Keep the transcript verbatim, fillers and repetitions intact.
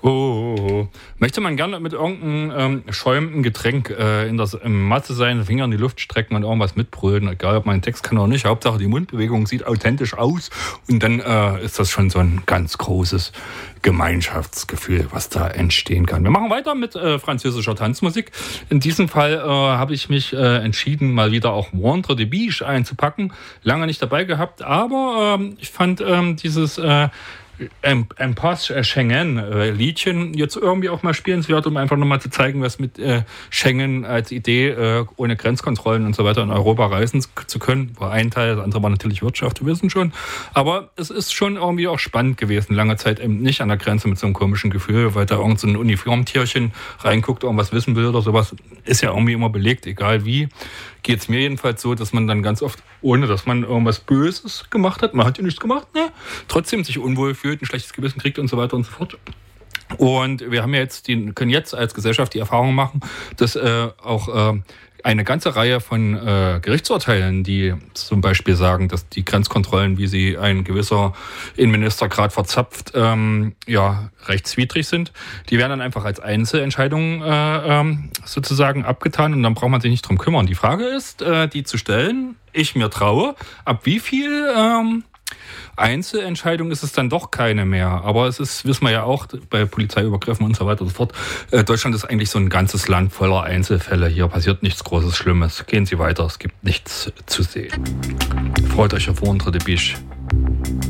Oh, oh, oh. Möchte man gerne mit irgendeinem ähm, schäumenden Getränk äh, in der im Masse sein, Finger in die Luft strecken und irgendwas mitbrüllen, egal ob man einen Text kann oder nicht. Hauptsache die Mundbewegung sieht authentisch aus und dann äh, ist das schon so ein ganz großes Gemeinschaftsgefühl, was da entstehen kann. Wir machen weiter mit äh, französischer Tanzmusik. In diesem Fall äh, habe ich mich äh, entschieden, mal wieder auch Ventre de Biche einzupacken. Lange nicht dabei gehabt, aber äh, ich fand äh, dieses äh, Impasse Schengen äh, Liedchen jetzt irgendwie auch mal spielenswert, um einfach nochmal zu zeigen, was mit äh, Schengen als Idee, äh, ohne Grenzkontrollen und so weiter in Europa reisen zu können. War ein Teil, das andere war natürlich Wirtschaft, wir wissen schon. Aber es ist schon irgendwie auch spannend gewesen, lange Zeit eben nicht an der Grenze mit so einem komischen Gefühl, weil da irgend so ein Uniformtierchen reinguckt, irgendwas wissen will oder sowas. Ist ja irgendwie immer belegt, egal wie. Geht es mir jedenfalls so, dass man dann ganz oft, ohne dass man irgendwas Böses gemacht hat, man hat ja nichts gemacht, ne? Trotzdem sich unwohl fühlt, ein schlechtes Gewissen kriegt und so weiter und so fort. Und wir haben ja jetzt die, können jetzt als Gesellschaft die Erfahrung machen, dass äh, auch äh, eine ganze Reihe von äh, Gerichtsurteilen, die zum Beispiel sagen, dass die Grenzkontrollen, wie sie ein gewisser Innenminister gerade verzapft, ähm, ja, rechtswidrig sind, die werden dann einfach als Einzelentscheidungen äh, ähm, sozusagen abgetan und dann braucht man sich nicht drum kümmern. Die Frage ist, äh, die zu stellen, ich mir traue, ab wie viel ähm, Einzelentscheidung ist es dann doch keine mehr. Aber es ist, wissen wir ja auch, bei Polizeiübergriffen und so weiter und so fort, äh, Deutschland ist eigentlich so ein ganzes Land voller Einzelfälle. Hier passiert nichts Großes, Schlimmes. Gehen Sie weiter, es gibt nichts zu sehen. Freut euch auf Ventre de Biche.